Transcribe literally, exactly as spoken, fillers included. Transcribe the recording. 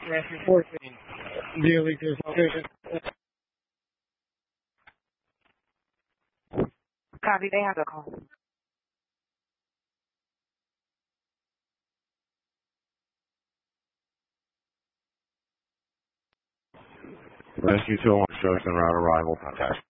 Rescue fourteen. Deal Leaker's location. Copy, they have the call. Rescue two oh one, shows en route arrival, contact.